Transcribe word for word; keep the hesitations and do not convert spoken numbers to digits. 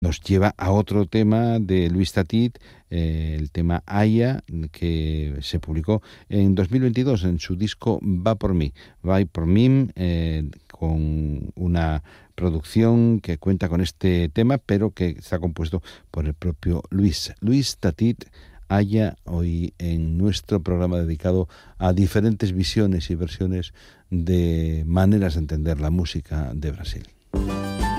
nos lleva a otro tema de Luis Tatit, eh, el tema Aya, que se publicó en dos mil veintidós en su disco Va por mí, Va por mí, eh, con una producción que cuenta con este tema, pero que está compuesto por el propio Luis, Luis Tatit. Aya, hoy en nuestro programa dedicado a diferentes visiones y versiones de maneras de entender la música de Brasil.